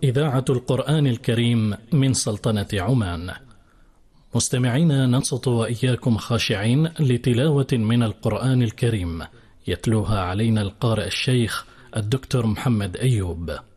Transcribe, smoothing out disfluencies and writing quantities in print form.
إذاعة القرآن الكريم من سلطنة عمان. مستمعين، ننصت وإياكم خاشعين لتلاوة من القرآن الكريم يتلوها علينا القارئ الشيخ الدكتور محمد أيوب.